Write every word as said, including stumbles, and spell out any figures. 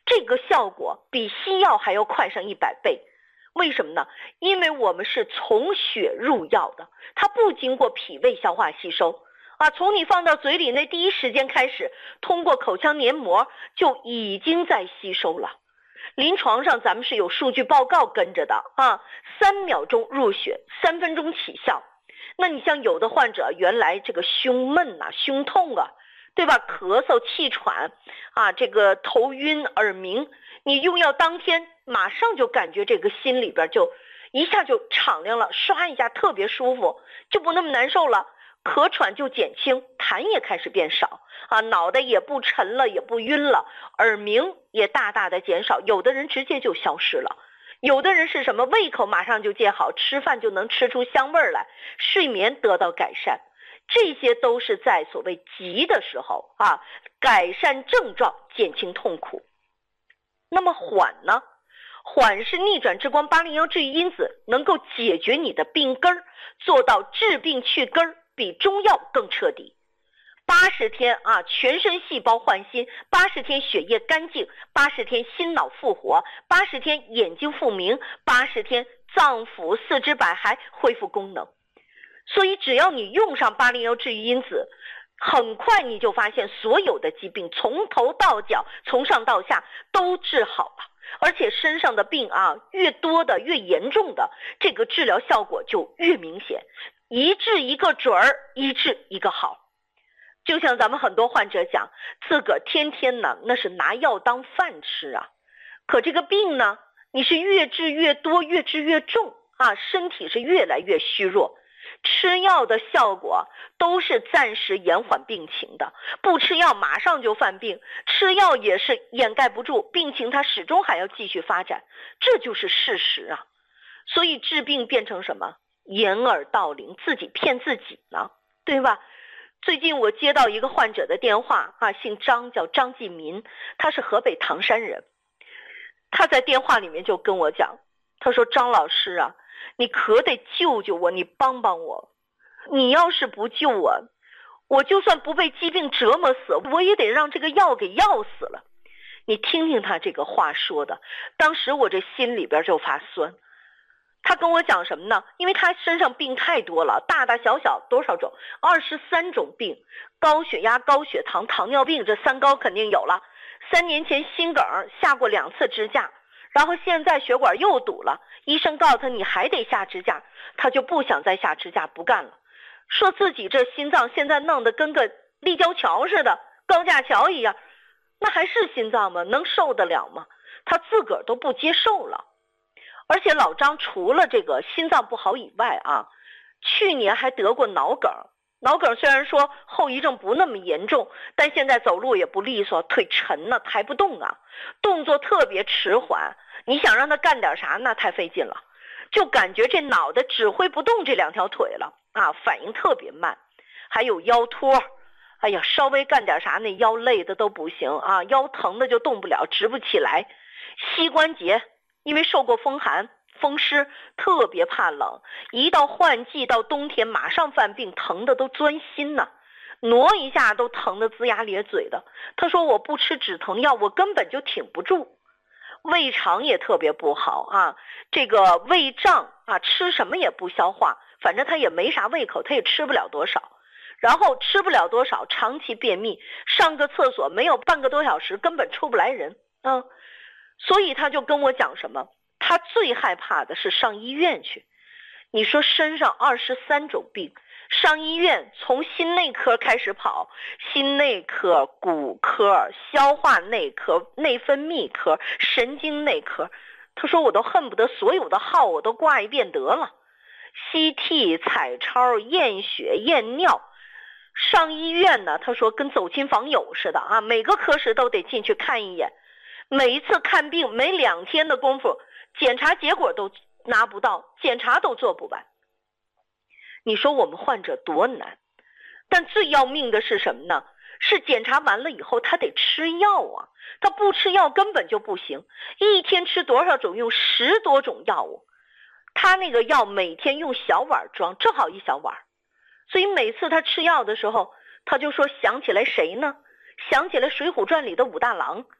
这个效果比西药还要快上一百倍。为什么呢？因为我们是从血入药的，它不经过脾胃消化吸收啊，从你放到嘴里那第一时间开始，通过口腔黏膜就已经在吸收了。临床上咱们是有数据报告跟着的啊，三秒钟入血，三分钟起效。那你像有的患者原来这个胸闷呐、啊、胸痛啊，对吧？咳嗽、气喘啊，这个头晕、耳鸣，你用药当天马上就感觉这个心里边就一下就敞亮了，刷一下特别舒服，就不那么难受了，咳喘就减轻，痰也开始变少啊，脑袋也不沉了，也不晕了，耳鸣也大大的减少，有的人直接就消失了。有的人是什么？胃口马上就见好，吃饭就能吃出香味来，睡眠得到改善，这些都是在所谓急的时候啊，改善症状，减轻痛苦。那么缓呢？缓是逆转之光八零幺治愈因子，能够解决你的病根儿，做到治病去根儿，比中药更彻底。八十天啊，全身细胞换新，八十天血液干净，八十天心脑复活，八十天眼睛复明，八十天脏腑四肢百骸恢复功能。所以只要你用上八零幺治愈因子，很快你就发现所有的疾病从头到脚，从上到下都治好了，而且身上的病啊，越多的越严重的，这个治疗效果就越明显，一治一个准儿，一治一个好。就像咱们很多患者讲，自个儿天天呢那是拿药当饭吃啊，可这个病呢，你是越治越多，越治越重啊，身体是越来越虚弱。吃药的效果都是暂时延缓病情的，不吃药马上就犯病，吃药也是掩盖不住病情，它始终还要继续发展，这就是事实啊。所以治病变成什么？掩耳盗铃，自己骗自己呢，对吧？最近我接到一个患者的电话啊，姓张，叫张继民，他是河北唐山人。他在电话里面就跟我讲，他说张老师啊，你可得救救我，你帮帮我，你要是不救我，我就算不被疾病折磨死，我也得让这个药给药死了。你听听他这个话说的，当时我这心里边就发酸。他跟我讲什么呢？因为他身上病太多了，大大小小多少种，二十三种病，高血压、高血糖、糖尿病，这三高肯定有了。三年前心梗下过两次支架，然后现在血管又堵了，医生告诉他你还得下支架，他就不想再下支架，不干了，说自己这心脏现在弄得跟个立交桥似的，高架桥一样，那还是心脏吗？能受得了吗？他自个儿都不接受了。而且老张除了这个心脏不好以外啊，去年还得过脑梗。脑梗虽然说后遗症不那么严重，但现在走路也不利索，腿沉呢，抬不动啊，动作特别迟缓，你想让他干点啥那太费劲了，就感觉这脑袋指挥不动这两条腿了啊，反应特别慢。还有腰托，哎呀，稍微干点啥那腰累的都不行啊，腰疼的就动不了，直不起来。膝关节因为受过风寒风湿，特别怕冷，一到换季到冬天马上犯病，疼的都钻心呐，挪一下都疼得龇牙咧嘴的。他说我不吃止疼药我根本就挺不住。胃肠也特别不好啊，这个胃胀啊，吃什么也不消化，反正他也没啥胃口，他也吃不了多少，然后吃不了多少，长期便秘，上个厕所没有半个多小时根本出不来人啊。所以他就跟我讲什么，他最害怕的是上医院去。你说身上二十三种病，上医院从心内科开始跑，心内科、骨科、消化内科、内分泌科、神经内科，他说我都恨不得所有的号我都挂一遍得了。C T、彩超、验血、验尿，上医院呢，他说跟走亲访友似的啊，每个科室都得进去看一眼。每一次看病没两天的功夫，检查结果都拿不到，检查都做不完。你说我们患者多难，但最要命的是什么呢？是检查完了以后他得吃药啊，他不吃药根本就不行，一天吃多少种，用十多种药物，他那个药每天用小碗装，正好一小碗，所以每次他吃药的时候，他就说想起来谁呢？想起来《水浒传》里的武大郎